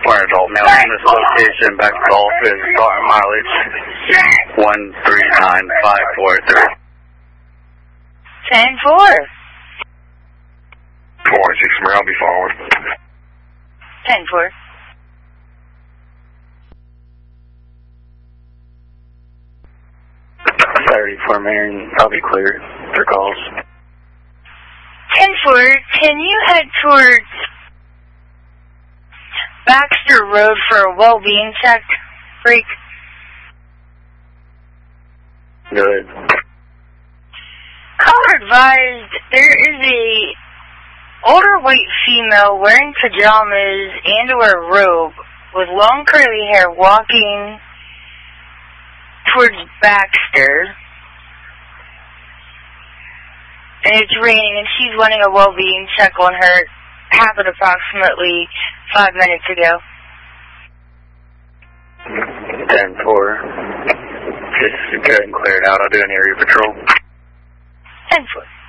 For an adult male in this location, back to golf is starting mileage 139543. 10-4. 416 Marie, I'll be following. 10-4. For Marion, I'll be clear for calls. 10-4, can you head towards Baxter Road for a well-being check, freak? Good. Caller advised there is a older white female wearing pajamas and or a robe with long curly hair walking towards Baxter. And it's raining, and she's running a well-being check on her. Happened approximately 5 minutes ago. 10-4. Just go ahead and clear it out. I'll do an area patrol. 10-4.